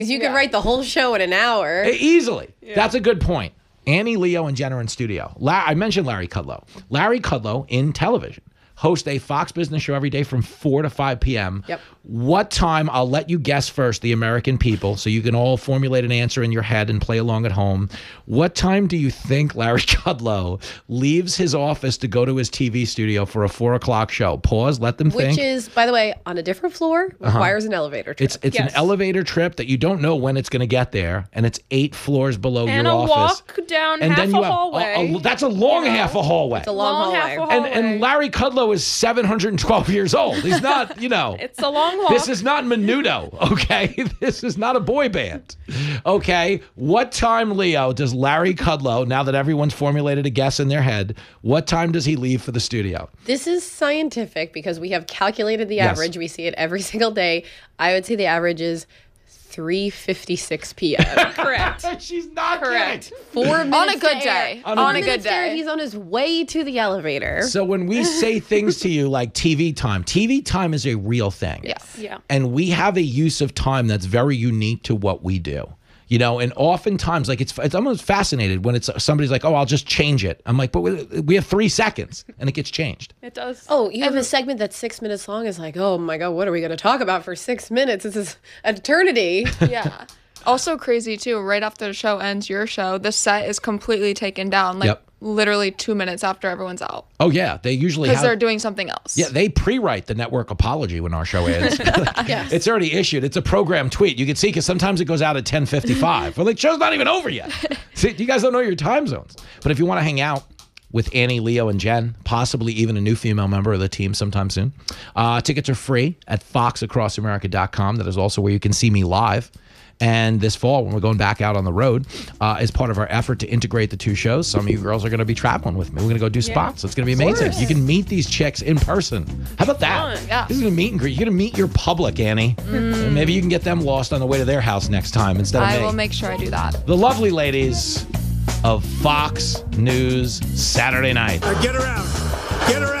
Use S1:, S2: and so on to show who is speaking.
S1: Because you could write the whole show in an hour.
S2: Easily. Yeah. That's a good point. Annie, Leo, and Jen are in studio. I mentioned Larry Kudlow. Larry Kudlow in television hosts a Fox Business show every day from 4 to 5 p.m.
S1: Yep.
S2: What time, I'll let you guess first, the American people, so you can all formulate an answer in your head and play along at home. What time do you think Larry Kudlow leaves his office to go to his TV studio for a 4 o'clock show? Pause, let them think.
S1: Which is, by the way, on a different floor, requires an elevator trip.
S2: It's an elevator trip that you don't know when it's going to get there, and it's 8 floors below
S3: and
S2: your office.
S3: And a walk down
S2: and
S3: half
S2: then you
S3: a hallway.
S2: That's a long half a hallway.
S1: It's a long hallway.
S2: And Larry Kudlow is 712 years old. He's not,
S3: It's a long walk.
S2: This is not Menudo, okay? This is not a boy band, okay? What time, Leo, does Larry Kudlow, now that everyone's formulated a guess in their head, what time does he leave for the studio?
S1: This is scientific because we have calculated the average. We see it every single day. I would say the average is 3:56 p.m.
S3: Correct.
S2: She's not
S3: correct.
S1: 4 minutes
S3: on a good
S1: to
S3: day.
S1: air.
S3: On a good day.
S1: He's on his way to the elevator.
S2: So when we say things to you like TV time is a real thing.
S3: Yes. Yeah.
S2: And we have a use of time that's very unique to what we do. And oftentimes, like, it's almost fascinated when it's somebody's like, oh, I'll just change it. I'm like, but we have 3 seconds and it gets changed.
S3: It does.
S1: Oh, you have a segment that's 6 minutes long. It's like, oh my God, what are we going to talk about for 6 minutes? This is eternity.
S3: Yeah. Also crazy too, right after the show ends, your show, the set is completely taken down. Like literally 2 minutes after everyone's out.
S2: Oh yeah, they usually
S3: because they're doing something else.
S2: Yeah, they pre-write the network apology when our show ends.
S1: Yes.
S2: It's already issued. It's a program tweet. You can see because sometimes it goes out at 10:55. We're like, show's not even over yet. See, you guys don't know your time zones. But if you want to hang out with Annie, Leo, and Jen, possibly even a new female member of the team sometime soon, tickets are free at foxacrossamerica.com. That is also where you can see me live. And this fall, when we're going back out on the road, as part of our effort to integrate the 2 shows, some of you girls are going to be traveling with me. We're going to go do spots. It's going to be amazing. You can meet these chicks in person. How about that?
S3: Yeah.
S2: This is a meet and greet. You're going to meet your public, Annie. And maybe you can get them lost on the way to their house next time instead of me.
S3: I will make sure I do that.
S2: The lovely ladies of Fox News Saturday Night.
S4: Get around. Get around.